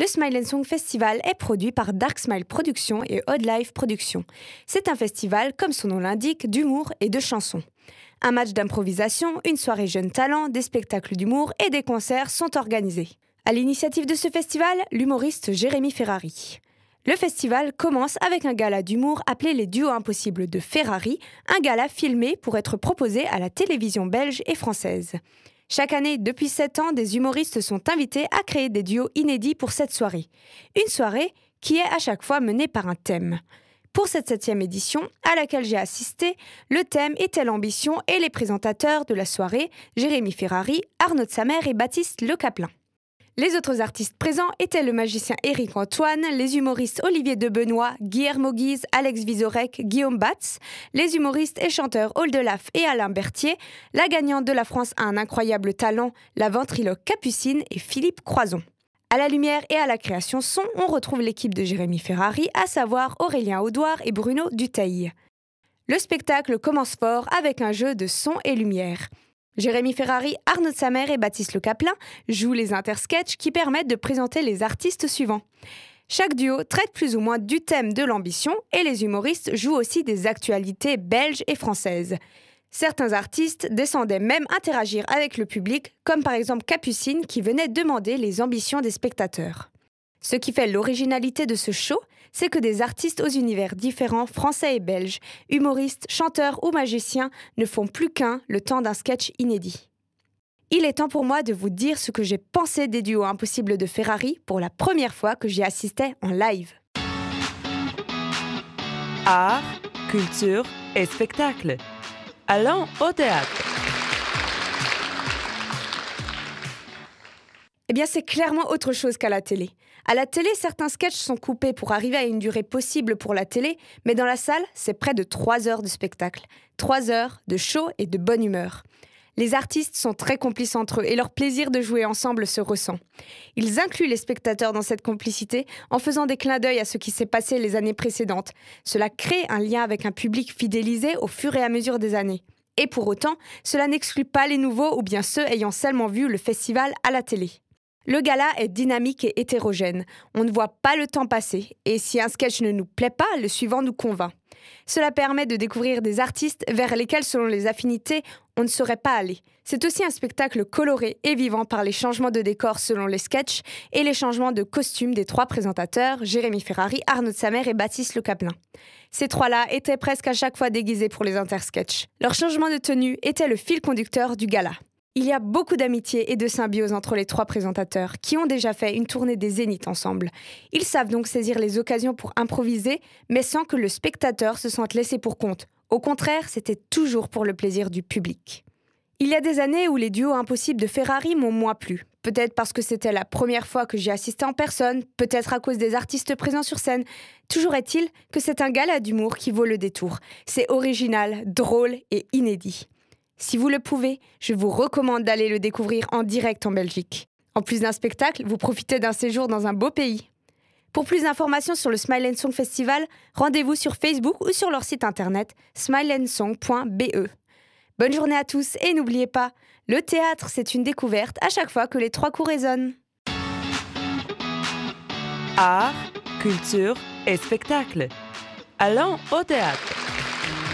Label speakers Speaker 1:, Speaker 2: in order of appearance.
Speaker 1: Le Smile & Song Festival est produit par Dark Smile Productions et Odd Life Productions. C'est un festival, comme son nom l'indique, d'humour et de chansons. Un match d'improvisation, une soirée jeunes talents, des spectacles d'humour et des concerts sont organisés. À l'initiative de ce festival, l'humoriste Jérémy Ferrari. Le festival commence avec un gala d'humour appelé les Duos Impossibles de Ferrari, un gala filmé pour être proposé à la télévision belge et française. Chaque année, depuis 7 ans, des humoristes sont invités à créer des duos inédits pour cette soirée. Une soirée qui est à chaque fois menée par un thème. Pour cette 7e édition, à laquelle j'ai assisté, le thème était l'ambition et les présentateurs de la soirée, Jérémy Ferrari, Arnaud de Samer et Baptiste Le Caplin. Les autres artistes présents étaient le magicien Éric Antoine, les humoristes Olivier Debenoît, Guillermo Guise, Alex Vizorek, Guillaume Batz, les humoristes et chanteurs Oldelaf et Alain Berthier, la gagnante de la France a un incroyable talent, la ventriloque Capucine et Philippe Croison. À la lumière et à la création son, on retrouve l'équipe de Jérémy Ferrari, à savoir Aurélien Audouard et Bruno Duteil. Le spectacle commence fort avec un jeu de son et lumière. Jérémy Ferrari, Arnaud de Samer et Baptiste Le Caplin jouent les intersketchs qui permettent de présenter les artistes suivants. Chaque duo traite plus ou moins du thème de l'ambition et les humoristes jouent aussi des actualités belges et françaises. Certains artistes descendaient même interagir avec le public, comme par exemple Capucine qui venait demander les ambitions des spectateurs. Ce qui fait l'originalité de ce show, c'est que des artistes aux univers différents, français et belges, humoristes, chanteurs ou magiciens, ne font plus qu'un le temps d'un sketch inédit. Il est temps pour moi de vous dire ce que j'ai pensé des duos impossibles de Ferrari pour la première fois que j'y assistais en live.
Speaker 2: Art, culture et spectacle. Allons au théâtre.
Speaker 1: Eh bien, c'est clairement autre chose qu'à la télé. À la télé, certains sketchs sont coupés pour arriver à une durée possible pour la télé, mais dans la salle, c'est près de 3 heures de spectacle. 3 heures de show et de bonne humeur. Les artistes sont très complices entre eux et leur plaisir de jouer ensemble se ressent. Ils incluent les spectateurs dans cette complicité en faisant des clins d'œil à ce qui s'est passé les années précédentes. Cela crée un lien avec un public fidélisé au fur et à mesure des années. Et pour autant, cela n'exclut pas les nouveaux ou bien ceux ayant seulement vu le festival à la télé. Le gala est dynamique et hétérogène. On ne voit pas le temps passer. Et si un sketch ne nous plaît pas, le suivant nous convainc. Cela permet de découvrir des artistes vers lesquels, selon les affinités, on ne saurait pas aller. C'est aussi un spectacle coloré et vivant par les changements de décor selon les sketchs et les changements de costumes des 3 présentateurs, Jérémy Ferrari, Arnaud de Samer et Baptiste Le Caplin. Ces 3-là étaient presque à chaque fois déguisés pour les intersketchs. Leur changement de tenue était le fil conducteur du gala. Il y a beaucoup d'amitié et de symbiose entre les 3 présentateurs qui ont déjà fait une tournée des Zéniths ensemble. Ils savent donc saisir les occasions pour improviser, mais sans que le spectateur se sente laissé pour compte. Au contraire, c'était toujours pour le plaisir du public. Il y a des années où les duos impossibles de Ferrari m'ont moins plu. Peut-être parce que c'était la première fois que j'y assistais en personne, peut-être à cause des artistes présents sur scène. Toujours est-il que c'est un gala d'humour qui vaut le détour. C'est original, drôle et inédit. Si vous le pouvez, je vous recommande d'aller le découvrir en direct en Belgique. En plus d'un spectacle, vous profitez d'un séjour dans un beau pays. Pour plus d'informations sur le Smile & Song Festival, rendez-vous sur Facebook ou sur leur site internet smileandsong.be. Bonne journée à tous et n'oubliez pas, le théâtre, c'est une découverte à chaque fois que les 3 coups résonnent.
Speaker 2: Art, culture et spectacle. Allons au théâtre.